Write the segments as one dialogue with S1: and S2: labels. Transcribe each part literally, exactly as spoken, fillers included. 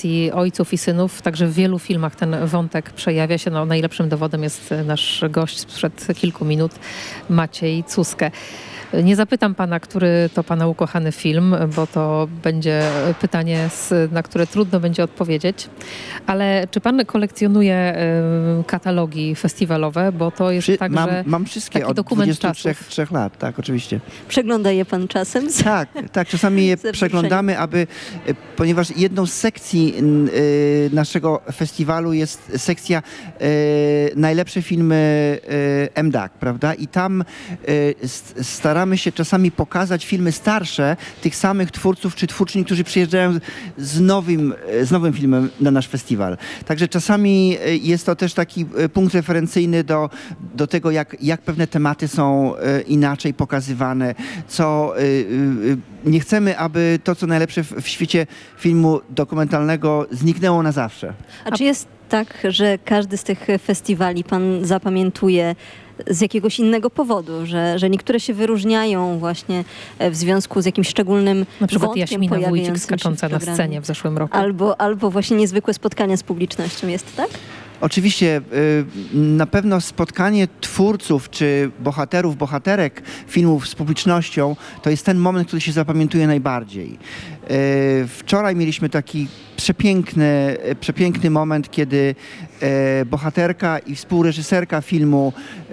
S1: relacji ojców i synów. Także w wielu filmach ten wątek przejawia się. No, najlepszym dowodem jest nasz gość sprzed kilku minut, Maciej Cuskę. Nie zapytam pana, który to pana ukochany film, bo to będzie pytanie, na które trudno będzie odpowiedzieć. Ale czy pan kolekcjonuje y, katalogi festiwalowe? Bo to jest
S2: Przy,
S1: tak,
S2: mam,
S1: że
S2: mam wszystkie
S1: taki
S2: od
S1: dokument
S2: dwudziestu trzech lat, tak, oczywiście.
S3: Przegląda je pan czasem?
S2: Tak, tak, czasami je przeglądamy, aby, ponieważ jedną z sekcji y, naszego festiwalu jest sekcja y, najlepsze filmy y, M D A K, prawda? I tam y, staramy się czasami pokazać filmy starsze tych samych twórców czy twórczyń, którzy przyjeżdżają z nowym, z nowym filmem na nasz festiwal. Także czasami jest to też taki punkt referencyjny do, do tego, jak, jak pewne tematy są inaczej pokazywane, co nie chcemy, aby to, co najlepsze w, w świecie filmu dokumentalnego zniknęło na zawsze.
S3: A czy jest tak, że każdy z tych festiwali pan zapamiętuje z jakiegoś innego powodu, że, że niektóre się wyróżniają właśnie w związku z jakimś szczególnym
S1: na przykład
S3: wątkiem
S1: Jaśmina Wójcik skacząca na
S3: programie.
S1: scenie w zeszłym roku.
S3: Albo, albo właśnie niezwykłe spotkania z publicznością. Jest tak?
S2: Oczywiście na pewno spotkanie twórców czy bohaterów, bohaterek filmów z publicznością to jest ten moment, który się zapamiętuje najbardziej. Wczoraj mieliśmy taki przepiękny, przepiękny moment, kiedy bohaterka i współreżyserka filmu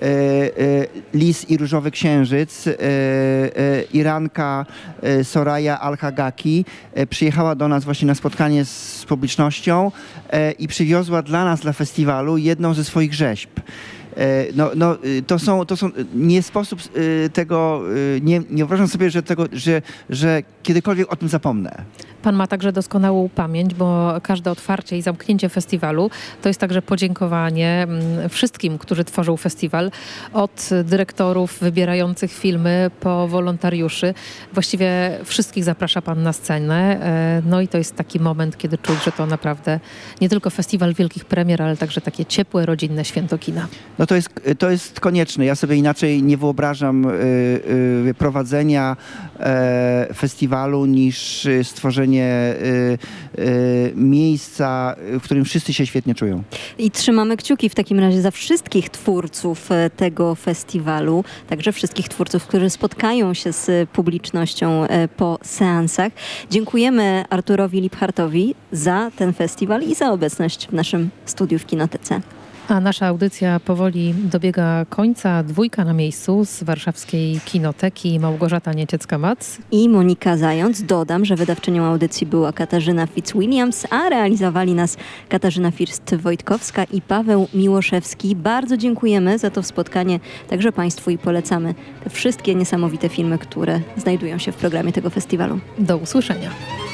S2: Lis i Różowy Księżyc, Iranka Soraya Al-Hagaki, przyjechała do nas właśnie na spotkanie z publicznością i przywiozła dla nas, dla festiwalu, jedną ze swoich rzeźb. No, no, to są, to są, nie sposób tego, nie, nie wyobrażam sobie, że, tego, że, że kiedykolwiek o tym zapomnę.
S1: Pan ma także doskonałą pamięć, bo każde otwarcie i zamknięcie festiwalu to jest także podziękowanie wszystkim, którzy tworzą festiwal, od dyrektorów wybierających filmy po wolontariuszy. Właściwie wszystkich zaprasza pan na scenę. No i to jest taki moment, kiedy czuć, że to naprawdę nie tylko festiwal wielkich premier, ale także takie ciepłe, rodzinne święto kina.
S2: No to jest, to jest konieczne. Ja sobie inaczej nie wyobrażam y, y, prowadzenia y, festiwalu niż stworzenie Y, y, miejsca, w którym wszyscy się świetnie czują.
S3: I trzymamy kciuki w takim razie za wszystkich twórców tego festiwalu, także wszystkich twórców, którzy spotkają się z publicznością po seansach. Dziękujemy Arturowi Liphartowi za ten festiwal i za obecność w naszym studiu w Kinotece.
S1: A nasza audycja powoli dobiega końca. Dwójka na miejscu z warszawskiej Kinoteki, Małgorzata Nieciecka-Mac
S3: i Monika Zając. Dodam, że wydawczynią audycji była Katarzyna Fitzwilliams, a realizowali nas Katarzyna First-Wojtkowska i Paweł Miłoszewski. Bardzo dziękujemy za to spotkanie także Państwu i polecamy te wszystkie niesamowite filmy, które znajdują się w programie tego festiwalu.
S1: Do usłyszenia.